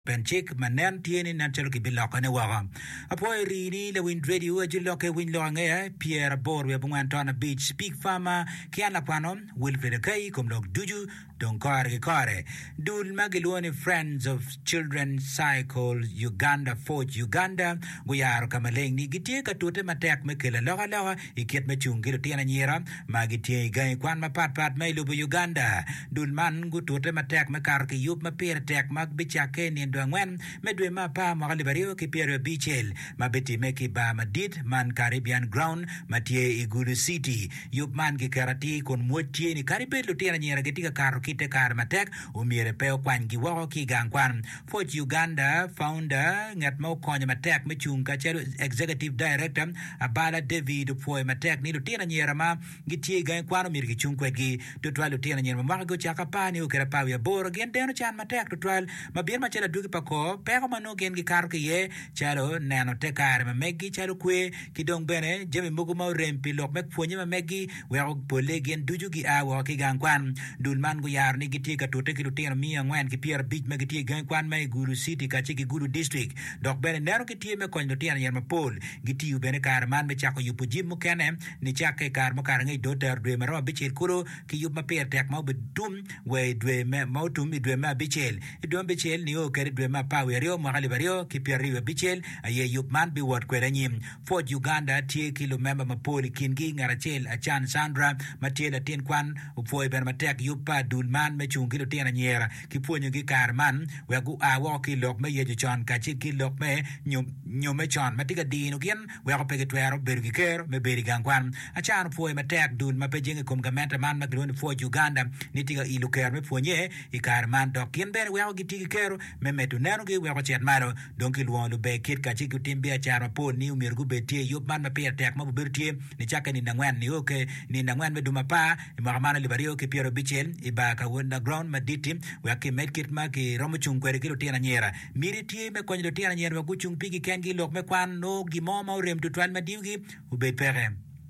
Benchik manen tieni nanchelo ki biloko ne waga. Apo rini le wind radio ajiloke win loange Pierre Borwe bungantona beach speak farmer kiana pano Wilfred Kai kumlok duju don kare dul magiluoni Friends of Children Cycle Uganda Forge Uganda guyaro kamaleng ni gitie katute matek mekela loga ikiet mechungiro tiana nyera magitie gai kwan mapat mailubu Uganda dul man gutute matek mekar ki yup mapir tek mag bichake ni Ngwen medwe mapa magalibario ki Pierre Bichel mabeti meki ba madid man Caribbean ground matie Igulu City yup man ki karati kon motie ni karibet lutiana nyera getika karo kite kar matek umire peo kwangi wako ki gangkwan Fort Uganda founder ngat mau konya matek mechung kachero executive director abala David Foy matek ni lutiana nyera ma gitie gangkwan umire kichung kwegi tutwa lutiana nyera mamago chakapani ukerapaw ya boro gen deno chan matek tutwa mabir machela pako peko mano gen ki karo ki ye chalo nano te kare ma megi chalo kwe ki dong bene jemi mugu mau rempi lok mek puonye ma megi weko pole gen duju ki awa ki gangkwan dul man gu yar ni giti ka tote ki lutino miya ngwen ki Pierre Beach me giti gangkwan me Gulu City ka chiki Gulu District dok bene nero giti me kony lutino yer ma pol giti yu bene kare man me chako yupu jim mu kene ni chake kare mo kare ngay doter dwe ma roma bichel kuro ki yup ma per tek mau bedum we dwe me mau tum i dwe ma bichel i dwe bichel ni o kere dwe ma pawe rio mahali bario ki Pierre Bichel aye yup man bi wot kwera nyim Fort Uganda tie kilo member mapoli kingi ngarachel achan Sandra matiela tin kwan upoi ben matek yupa dul man me chung kilo tiana nyera ki puonyo gi karman wegu awo ki lok me yeju chon kachi ki lok me nyum me chon matika dino gen wego pege twero beru gi ker me beri gangkwan achan upoi matek dul mapejenge kum gamenta man magroni Fort Uganda nitiga ilu ker me puonye i karman dok kien bere wego gitigi kero me metu neno gi wego chet maro donki luon lu be kit ka chiki timbia chara po ni umir gu betie yup man mapia tek mabu bertie ni chaka ni nangwen ni oke ni nangwen me duma pa magamana libario ki Pierre Bichel iba ka wenda ground maditi waki medkit ma ki romo chung kwere ki lutia na nyera miri tie me kwenye lutia na nyera wagu chung pigi kengi lok me kwan no gimo ma urem tutwan madiugi ube pere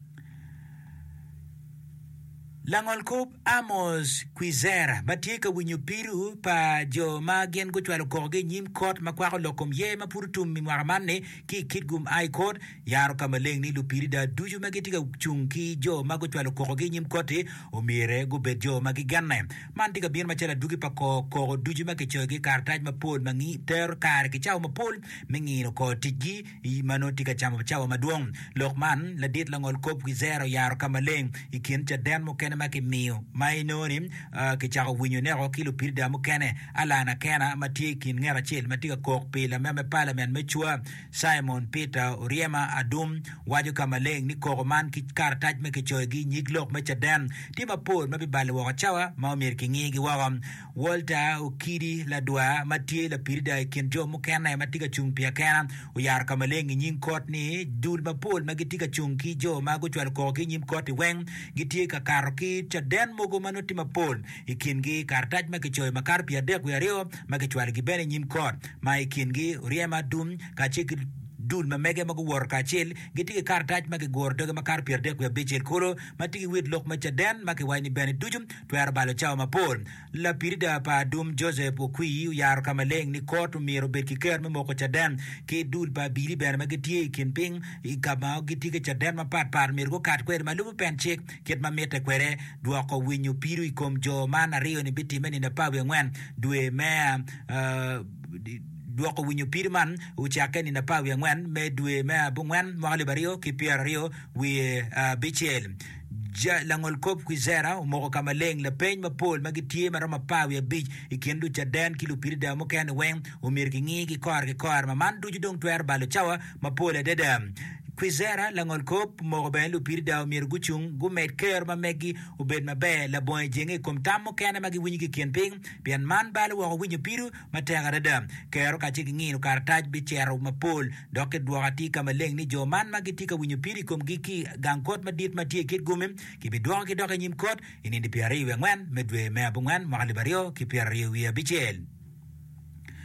Langol Kop Amos Quizera Batika winyu piru pa jo magien go chwalo koge nyim kot makwako lokom ye mapurutum mi maramane ki kitgum ai kot yaro kamaleng ni lupiri da duju magitika chunki jo mago chwalo koge nyim kote omire go bejo magiganne mantika bien machela dugi pa ko duju magichoge kartaj mapol mangi ter kar ki chaw mapol mengino ko tigi I manotika chama chaw maduong lokman la dit Langol Kop Quizera yaro kamaleng ikin cha den mo maki miyo mainonim ki chako winyo nero kilo pirda mukene alana kena matikin ngera chil matika kokpila meme parliament mechua Simon Peter Oriema Adum waju kamaleng ni kogoman ki kartaj me ki chogi nyiglok mecha den tima pol mabibale waka chawa maumir ki ngigi wawam Walter Ukidi la dua matie la pirda kinjo mukene matika chungpia kena uyar kamaleng nying kot ni dul mapol magitika chungki jo magu chwal kogi nyim koti weng gitie ka karoki cha den mogo manuti mapol ikingi kartaj makichoy makar pia dek werio makichwal gibene nyim kot ma ikingi Oriema Dum kachik dul mamege magu wor kachil gitiki kartaj maki gordo makar pia dek we bichel kolo matiki wit lok macha den maki wayni bene dujum twer balo chaw mapol la pirida pa Dum Joseph Okwi yar kamaleng ni kot miro beki ker moko cha den ke dul pa bili bene magitie kinping ikama gitiki cha den mapat par mirgo kat kwer malubu penchek ket mamete kwere duako winyu piru ikom jo mana rio ni biti meni na pawe ngwen due mea duako winyu pirman uchake ni na pawe ngwen me due mea bungwen mwali bario ki Pierre rio wi Bichel Langol Kop Quizera umoko kamaleng la peny mapol magitie marama pawe beach ikendu cha den kilo pirida mokene weng umir ki ngi ki kor maman duju dong twer balo chawa mapole dedam Quizera Langol Kop mo ben lu pirida umir guchung gumet ker ma megi ubed mabe la boy jenge kom tammo kene magi winyi ki kenping pian man balo wo winyi piru matega dedam kero ka chiki ngi no kartaj bi chero mapol doke duati kamaleng ni jo man magi tika winyi piri kom giki gankot madit matie kit gumim ki bidwa ki doke nyim kot inindi Pierre we ngwen medwe me abungwen mahali bario ki Pierre we Bichel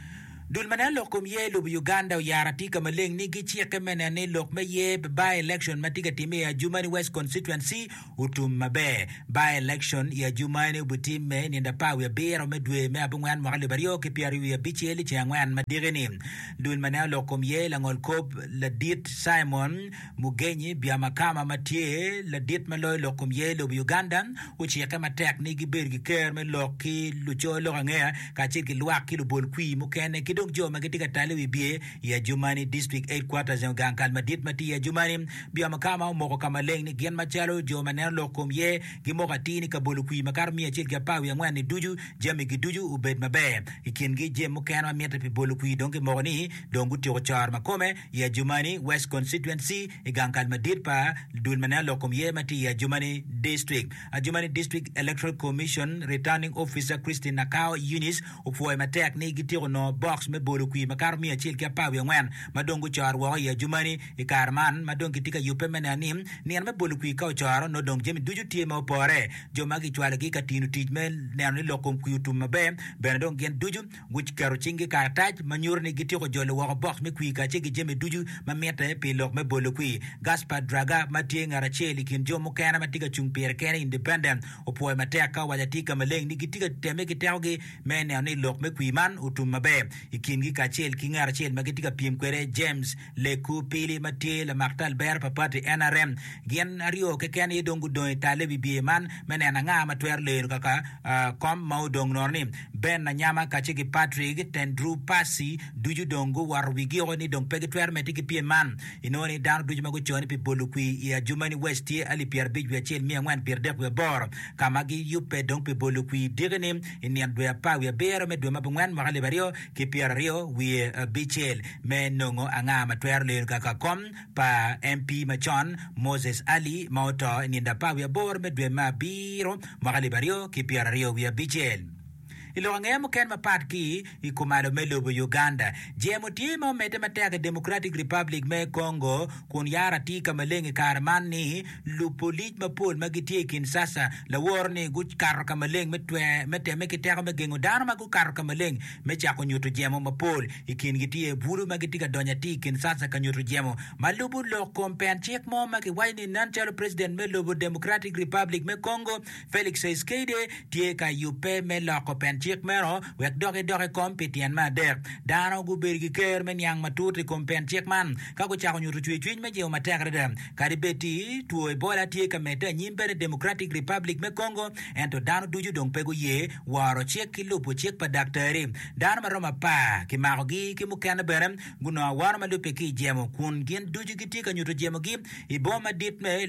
Dul manalo kum ye lu Uganda yarati kamaleng ni gichia kemena ne lok me ye by election matiga time ya Jumani West constituency utum mabe by election ya Jumani butime ni ndapa we bero medwe me abungwan makali bario ke piari ya bicheli changwan madigeni. Dul manalo kum ye langol kop la dit Simon Mugenyi biamakama matie la dit maloy lokum ye lu Uganda uchi kama tekniki bergi ker me loki lucho lokangea kachiki luaki lu bolkwi mukene kidong jo magitika talewi bie ya Jumani district headquarters ya gankal madit mati ya Jumani biamakama moko kama leng ni gian machalo jo maner lokum ye gimoka tini ka bolkwi makar mia chil ka pawi ya ngwani duju jami giduju ubed mabe ikingi je mukene mieta pi bolkwi donge mogoni dongu tiko char makome ya Jumani West constituency gankal madit pa dul maner lokum ye mati ya Jumani district a Jumani district electoral commission returning officer Christine Nakao Eunice ufoy matek ni gitiro no box me bolu kwi makar mi achil ke pawe ngwan madongu char wo ya Jumani ikarman madongi tika yupe menani ni an me bolu kwi ka char no dong jemi duju tie mo pore jo magi chwale ki katinu tijmel ne an lokom kwi tum mabe ben dong gen duju which karo chingi ka taj manyur ni gitiro jole wo box me kwi ka chigi jemi duju mamete pe lok me bolu kwi Gaspar Draga matie ngara cheli kin jo mo kana matika chungpere kene independent ufoy matek ka wajatika maleng ni gitika teme kitawge men ne lok me kwi man utum mabe ikingi ka chel kingar chel magitika piem kwere James Leku Pili Matie la Maktal Ber papati NRM gen ario ke ken yedongu do tale bibi man menen nga matwer le kaka kom maudong norni ben na nyama ka chiki Patrick Tendru Pasi duju dongu warwigi oni dong pegetwer metiki piem man inoni dan duju mago choni pi bolukwi ya Jumani West ali Pierre Bijwe chel mi ngwan Pierre Dekwe bor kamagi yupe dong pi bolukwi digeni inian do pa we ber me do mabungwan makale bario ke Pierre Rio we bichel menongo anga matwer le kaka kom pa MP Machon Moses Ali Mauto ninda pa we bor me do mabiro makale bario ke Pierre Rio we bichel ilongemo ken mapatki ikumalo melobo Uganda jemo timo mete matega Democratic Republic me Congo kun yara tika malenge karmani lupolit mapol magitie Kinshasa la warni gut kar kamaleng metwe mete mekitega megengo dana magu kar kamaleng mecha kunyuto jemo mapol ikin gitie buru magitika donya ti Kinshasa kanyuto jemo malubu lo kompen check mo magi waini nanchalo president melobo Democratic Republic me Congo Felix Tshisekedi tie ka yupe me lo kompen chik mero wek doge kompetian ma der dano gu bergi ker men yang matuti kompen chik man ka go chako nyutu chwin me jeo matekre dem karibeti tuo ebola tie ka meta nyimbe Democratic Republic me Congo ento dano duju dong pego ye waro chik kilupo chik pa daktari dano maroma pa ki magogi ki mukana berem guno waro malupe ki jemo kun gin duju giti ka nyutu jemo gi iboma dit me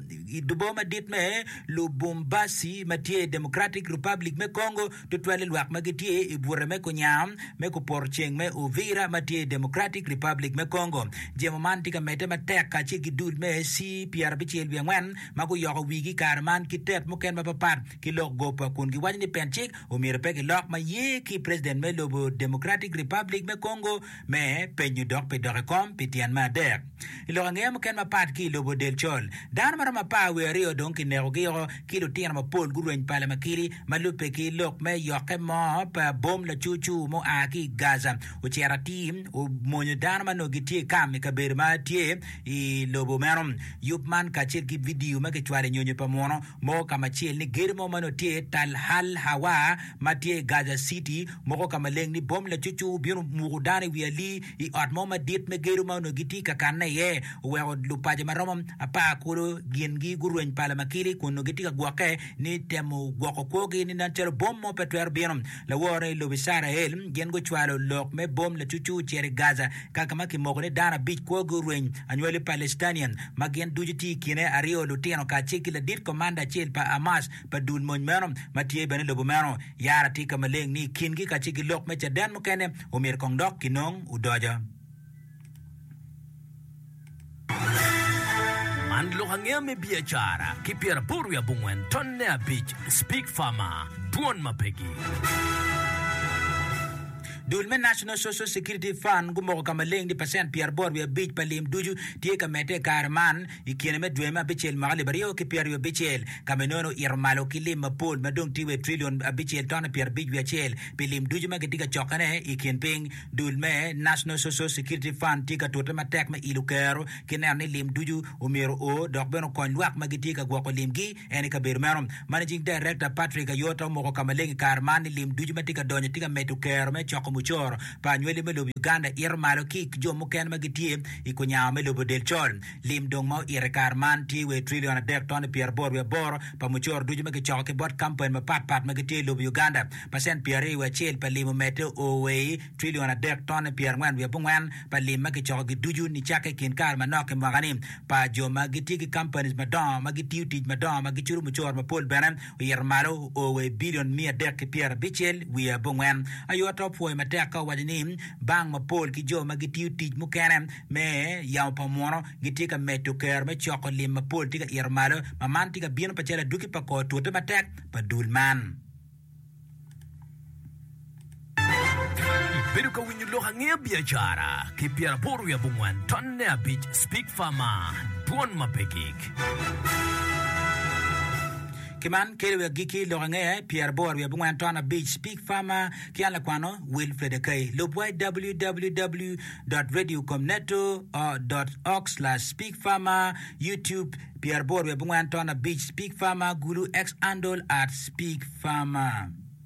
Lubumbashi matie Democratic Republic me Congo to lwak magitie ibure me kunyam me kuporcheng me Uvira matie Democratic Republic me Congo jemo mantika mete matek ka chi gidul me si Pierre Bichel biangwan magu yoko wigi karman kitet muken mapapat ki lok gopa kun gi wajni penchik umir pe ki lok ma ye ki president me lobo Democratic Republic me Congo me penyu dok pe dorekom pitian ma der ilonge muken mapat ki lobo del chol dan mara mapa we rio don ki nerogiro ki lo tiana mapol gurwen pala makiri malupe ki lok me yoke mo pa bom la chuchu mo aki Gaza uchera team o monyo dan mano gitie kam ka berma tie I lobo merom yupman ka chel ki video ma ke chware nyonyo pa mono mo kama chel ni germo mano tie tal hal hawa matie Gaza City mo kama leng ni bom la chuchu biru mugudane wiali I atmo ma dit me germo no giti ka kanne ye we lupaje marom apa kulo giengi gurwen pala makiri kuno giti ka gwake ni temo gwako kogi ni nanchero bom mo petwer binom la wore lo bisara el gen go chwalo lok me bom la chuchu chere Gaza kaka maki mogone dana bich ko gurwen anywele Palestinian magen dujiti kine ario lutiano ka cheki la dit commander chel pa Hamas pa dul mon merom matie bene lobo mero yara tika maleng ni kingi ka cheki lok me chadan mo kene umir kongdok kinong udoja Mandlo hangeme biashara kipiera buru ya bungwen tonne a beach speak farmer tuon mapegi Dulme National Social Security Fund gumo kamaleng di percent Pierre Borbia Beach palim duju tie kamete karman ikiene me dwema bichel magali bario ki Pierre bichel kamenono irmalo kilim mapol madong tiwe trillion bichel ton Pierre Beach bichel pilim duju magetiga chokane ikien ping Dulme National Social Security Fund tika tota matek ma ilukero kinerne lim duju umero o dokbeno konwak magitika gwako limgi eni kabirmerom Managing Director Patrick Ayota moko kamaleng karman lim duju matika donyo tika metukero me choko muchor pa nywele melo Uganda irmalo kik jomo ken magitie ikunya melo del chol lim dong mo irkarman tiwe trillion dek ton Pierre Borbia bor pa muchor duju magi choke bot campaign ma pat magitie lo Uganda percent Pierre we chel pa lim mete owe trillion dek ton Pierre ngwan we bungwan pa lim magi choke duju ni chake kin kar manok magani pa jo magiti ki companies madam magitiu tij madam magichuru muchor ma pol banan irmalo owe billion mia dek Pierre bichel we bungwan ayota po mateka wajini bang mapol ki jo magitiu tij mukene me yaw pamono gitika metuker me choko lim mapol tika irmalo maman tika bieno pachela duki pako tuote matek padulman Pero ka winyo lohangya biachara ki Pierre Borbia bungwan tonne beach speak fama duon mapekik Kiman kelewe giki lorange Pierre Borbia bungwan tona beach speak fama kiala kwano Wilfred Kay lobwa www.radiocomneto.org/speak fama YouTube Pierre Borbia bungwan tona beach speak fama gulu X handle @speak fama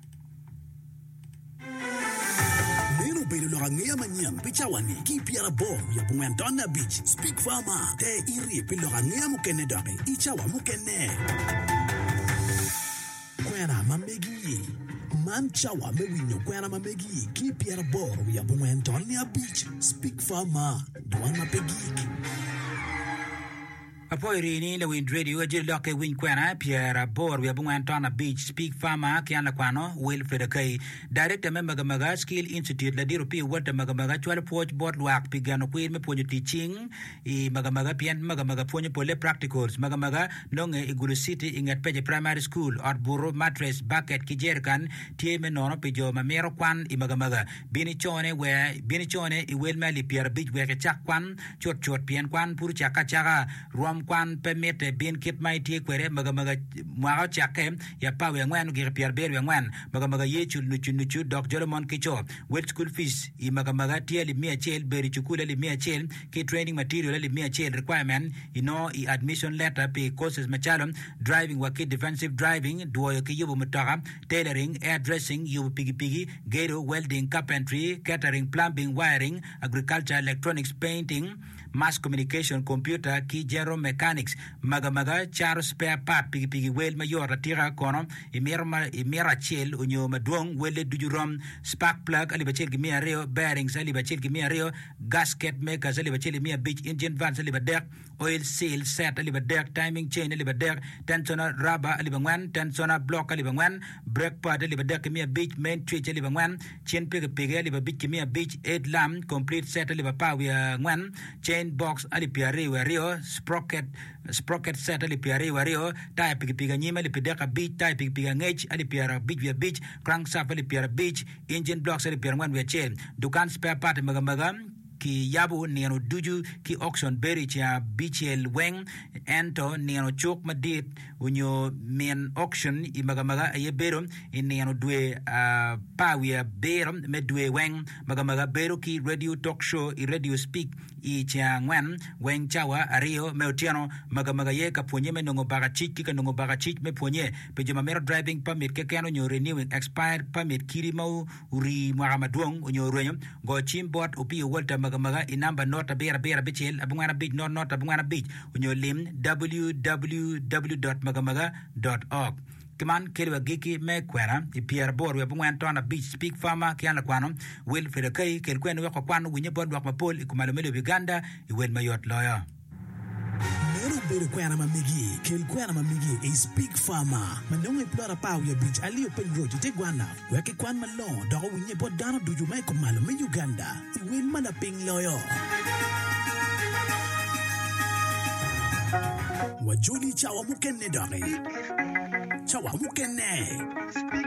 Pero lo gangia manyang pichawani ki Pierre Borbia bungwan tona beach speak fama te iri pilo gangia mukene dake ichawa mukene Kwera mamegi manchawa mewinyo kwera mamegi ki Pierre Borbia bungwan tona beach speak fama duan mapegi Apo irini le wind radio ajir loke win kwena Pierre Borbia bungwan tona beach speak fama kiana kwano Wilfred Kay director me magamaga skill institute la dirupi wata magamaga chwala poch bot luak pigano queen me ponyo teaching I magamaga pian magamaga ponyo pole practicals magamaga nonge igulu city ingat peje primary school or buro mattress bucket kijerkan tie me nono pijo mamero kwan I magamaga bini chone I welma li Pierre Beach weke chak kwan chot pian kwan puru chaka kwan permit bin kit mai tie kwere magamaga mwa chake ya pawe ngwan gi Pierre Borbia ngwan magamaga yechu nuchu dok Jolomon kicho well school fees I magamaga tie li mia chel beri chukula li mia chel ki training material li mia chel requirement I admission letter pe courses machalom driving waki defensive driving duo ki yubu mutaka tailoring hairdressing yubu pigi gero welding carpentry catering plumbing wiring agriculture electronics painting mass communication computer ki general mechanics magamaga char spare part pigi wel mayor tira kono imera chel unyo madwong wele dujurom spark plug ali bachel ki mia reo bearings ali bachel ki mia reo gasket makers ali bachel mia beach engine vans ali badek oil seal set ali badek timing chain ali badek tensioner rubber ali bangwan tensioner block ali bangwan brake pad ali badek mia beach main switch ali bangwan chain pigi ali beach ki mia beach 8 lamp complete set ali power ngwan chain box ali Pierre Rio sprocket set ali Pierre Rio tire pigi nyima ali pedeka beach tire pigi ngech ali Pierre beach crankshaft ali Pierre beach engine blocks ali Pierre ngwan we chain dukan spare part magamaga ki yabu niano duju ki auction beri cha BCL weng ento niano chok madit unyo men auction I magamaga aye berum niano dwe pawia berum me dwe weng magamaga beru ki radio talk show I radio speak I cha ngwan weng chawa ario meutiano magamaga ye ka ponye me nongo bagachik ki nongo bagachik me ponye pejema mero driving permit ke kano nyo renewing expired permit kiri mau uri magamadwong unyo renyo go chimbot upi walta magamaga inamba nota bera bichel abungana beach not abungana beach unyo lim www.magamaga.org Kiman kelewa giki me kwena I Pierre Borbia bungwan tona beach speak fama kiana kwano Wilfred Kay kelkwena wako kwano winye bod wak mapol ikumalomelo Uganda I wel mayot lawyer Bere kwena mamigi kel kwena mamigi speak fama manong iplora Pawia beach ali open road te gwana weke kwan malo dago winye bodano duju mai komalo me Uganda wil mana ping loyo wajuli chawa mukene dare chawa mukene